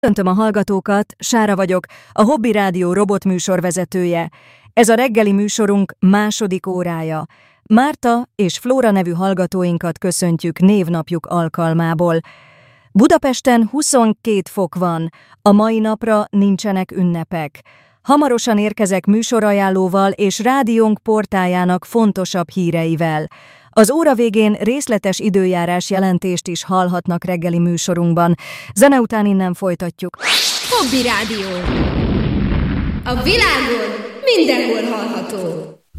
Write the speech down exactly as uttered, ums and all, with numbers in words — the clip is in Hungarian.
Köszöntöm a hallgatókat, Sára vagyok, a Hobby Rádió robotműsorvezetője. Ez a reggeli műsorunk második órája. Márta és Flóra nevű hallgatóinkat köszöntjük névnapjuk alkalmából. Budapesten huszonkét fok van, a mai napra nincsenek ünnepek. Hamarosan érkezek műsorajánlóval és rádiónk portájának fontosabb híreivel. Az óra végén részletes időjárás jelentést is hallhatnak reggeli műsorunkban. Zene után innen folytatjuk. Hobby Rádió. A világon mindenhol hallható.